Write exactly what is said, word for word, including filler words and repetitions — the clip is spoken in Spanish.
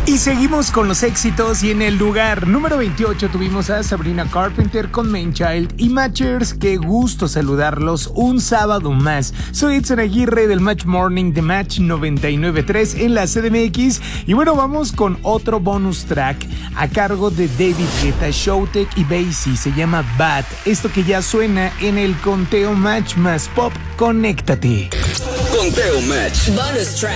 Y seguimos con los éxitos y en el lugar número veintiocho tuvimos a Sabrina Carpenter con Main Child y Matchers. Qué gusto saludarlos un sábado más. Soy Edson Aguirre del Match Morning de Match noventa y nueve punto tres en la C D M X. Y bueno, vamos con otro bonus track a cargo de David Guetta, Showtek y Basie. Se llama Bad. Esto que ya suena en el conteo Match más Pop. Conéctate. Conteo Match. Bonus track.